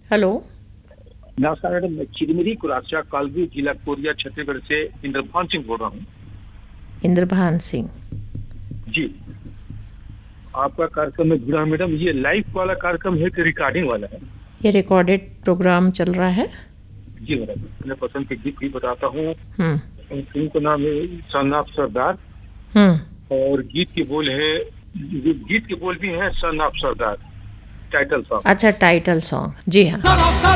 Hello. नमस्कार madam, मैं चिरमिरी कुराचा कालवी जिला कोरिया छत्तीसगढ़ से इंद्रभान सिंह बोल रहा हूँ। इंद्रभान सिंह। जी, आपका कार्यक्रम में जुड़ा हूं मैडम। ये लाइव वाला कार्यक्रम है कि रिकॉर्डिंग वाला है? ये रिकॉर्डेड प्रोग्राम चल रहा है। जी मैडम, अपने पसंद के गीत भी बताता हूँ। हम्म। उन फिल्म का नाम है सन ऑफ सरदार, हम्म। और गीत के बोल है, गीत के बोल भी हैं son of Sardar, title song. अच्छा, टाइटल सॉन्ग। जी हाँ।